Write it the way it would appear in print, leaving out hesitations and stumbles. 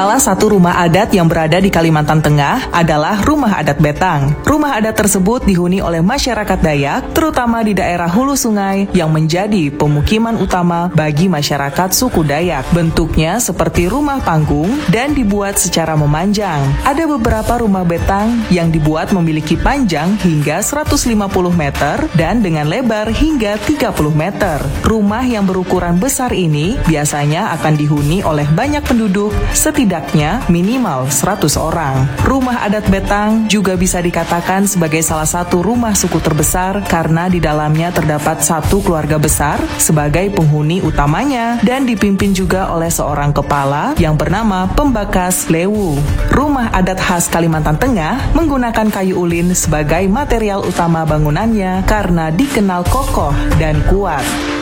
Salah satu rumah adat yang berada di Kalimantan Tengah adalah Rumah Adat Betang. Rumah adat tersebut dihuni oleh masyarakat Dayak, terutama di daerah hulu sungai yang menjadi pemukiman utama bagi masyarakat suku Dayak. Bentuknya seperti rumah panggung dan dibuat secara memanjang. Ada beberapa rumah betang yang dibuat memiliki panjang hingga 150 meter dan dengan lebar hingga 30 meter. Rumah yang berukuran besar ini biasanya akan dihuni oleh banyak penduduk, setidaknya minimal 100 orang. Rumah adat betang juga bisa dikatakan sebagai salah satu rumah suku terbesar karena di dalamnya terdapat satu keluarga besar sebagai penghuni utamanya dan dipimpin juga oleh seorang kepala yang bernama Pembakas Lewu. Rumah adat khas Kalimantan Tengah menggunakan kayu ulin sebagai material utama bangunannya karena dikenal kokoh dan kuat.